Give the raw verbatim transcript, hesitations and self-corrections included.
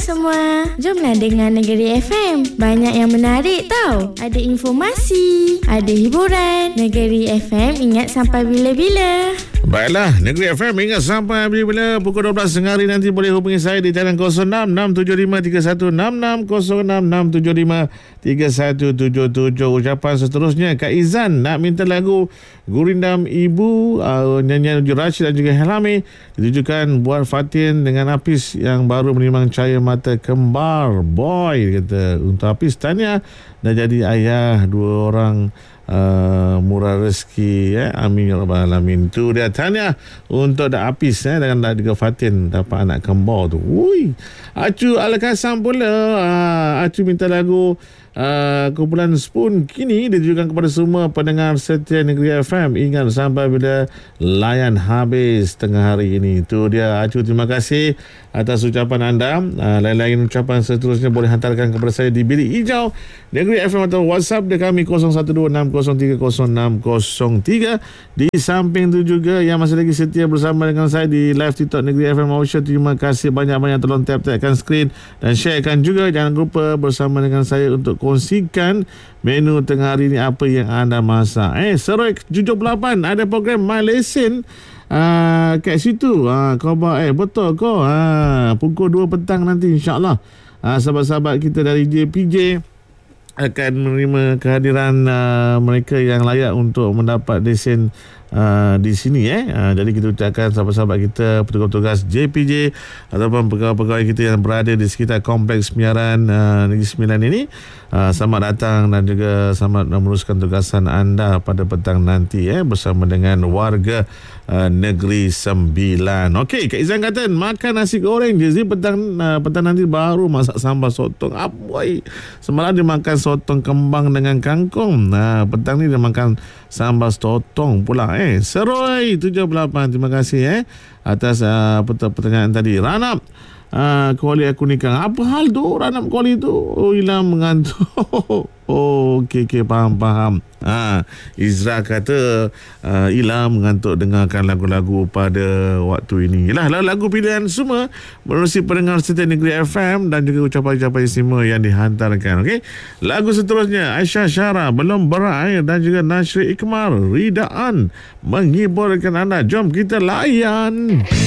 semua, jomlah dengar Negeri F M. Banyak yang menarik tau. Ada informasi, ada hiburan. Negeri F M ingat sampai bila-bila. Baiklah, Negeri F M ingat sampai bila-bila. Pukul dua belas tengah hari nanti boleh hubungi saya di talian kosong enam enam tujuh lima tiga satu enam enam kosong enam enam tujuh lima tiga satu tujuh tujuh. Ucapan seterusnya, Kak Izan nak minta lagu Gurindam Ibu, uh, nyanyian Rashid dan juga Helami, ditujukan buat Fatin dengan Apis yang baru menimang cahaya mata kembar. Boy, kata untuk Apis, tahniah dah jadi ayah dua orang. Uh, murah rezeki, eh? Amin ya rabbal alamin. Tu dia tahniah untuk dak Apis, eh? Dan dak juga Fatin dapat anak kembar tu. Ui, Acu Al-Kasam pula. uh, Acu minta lagu Uh, kumpulan Spoon kini ditujukan kepada semua pendengar setia Negeri F M. Ingat sampai bila layan habis tengah hari ini. Itu dia Acu, terima kasih atas ucapan anda. uh, Lain-lain ucapan seterusnya boleh hantarkan kepada saya di bilik hijau Negeri F M atau WhatsApp dia kami kosong satu dua enam kosong tiga kosong enam kosong tiga. Di samping itu juga yang masih lagi setia bersama dengan saya di live TikTok Negeri F M Official, terima kasih banyak-banyak. Tolong tap-tapkan skrin dan sharekan juga. Jangan lupa bersama dengan saya untuk kongsikan menu tengah hari ni apa yang anda masak. Eh, Seroi tujuh puluh lapan ada program My Lesson uh, kat situ. Uh, kau bawa, eh betul kau. Uh, pukul dua petang nanti insyaAllah. Uh, sahabat-sahabat kita dari J P J akan menerima kehadiran uh, mereka yang layak untuk mendapat lesen uh, di sini. Eh. Uh, jadi kita ucapkan sahabat-sahabat kita, petugas-petugas J P J ataupun pegawai-pegawai kita yang berada di sekitar Kompleks Penyiaran uh, Negeri Sembilan ini, uh, selamat datang dan juga selamat meneruskan tugasan anda pada petang nanti, eh, bersama dengan warga uh, Negeri Sembilan. Okey, Kak Izan kata makan nasi goreng je. Petang uh, petang nanti baru masak sambal sotong. Aboy, semalam dia makan sotong kembang dengan kangkung. Nah, petang ni dia makan sambal sotong pula. Eh, Seroi tujuh puluh lapan, terima kasih eh atas uh, pertanyaan tadi. Ranap, uh, kuali aku nikah. Apa hal tu Ranap kuali tu? Oh, hilang mengantuk. Oh, okey, okey, faham, faham. Ha, Izra kata uh, hilang mengantuk dengarkan lagu-lagu pada waktu ini. Yalah, lagu pilihan semua menerusi pendengar setia Negeri F M dan juga ucapan-ucapan istimewa yang dihantarkan. Okey, lagu seterusnya Aisyah Syara, Belum Berair, dan juga Nashri Ikmar, Ridaan, menghiburkan anda. Jom kita layan.